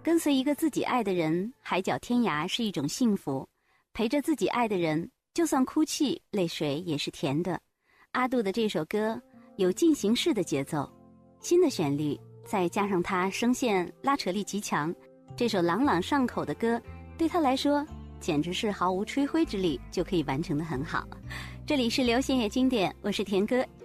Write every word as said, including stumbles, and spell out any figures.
跟随一个自己爱的人，海角天涯是一种幸福。陪着自己爱的人，就算哭泣，泪水也是甜的。阿杜的这首歌有进行式的节奏，新的旋律，再加上他声线拉扯力极强，这首朗朗上口的歌，对他来说简直是毫无吹灰之力就可以完成得很好。这里是流行乐经典，我是田歌，